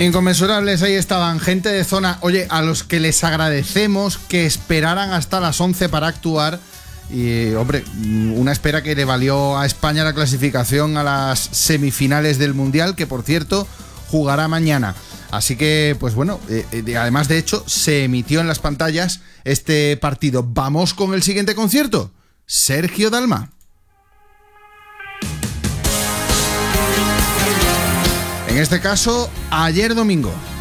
Inconmensurables, ahí estaban, gente de zona, oye, a los que les agradecemos que esperaran hasta las 11 para actuar. Y, hombre, una espera que le valió a España la clasificación a las semifinales del Mundial, que por cierto jugará mañana. Así que, pues bueno, además de hecho se emitió en las pantallas este partido. Vamos con el siguiente concierto, Sergio Dalma. En este caso, ayer domingo.